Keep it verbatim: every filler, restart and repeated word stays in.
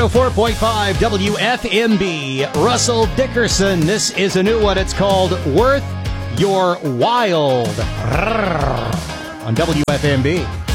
oh four point five W F M B. Russell Dickerson. This is a new one. It's called Worth Your Wild on W F M B.